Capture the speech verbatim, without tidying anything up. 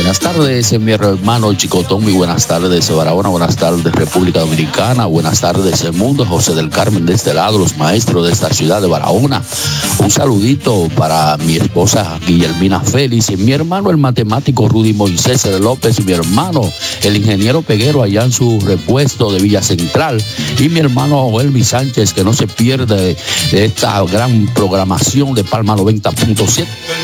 Buenas tardes, mi hermano Chicotón, muy buenas tardes, Barahona, buenas tardes, República Dominicana, buenas tardes, el mundo, José del Carmen de este lado, los maestros de esta ciudad de Barahona. Un saludito para mi esposa Guillermina Félix, y mi hermano el matemático Rudy Moisés López, y mi hermano el ingeniero Peguero allá en su repuesto de Villa Central, y mi hermano Elvis Sánchez, que no se pierde esta gran programación de Palma noventa punto siete.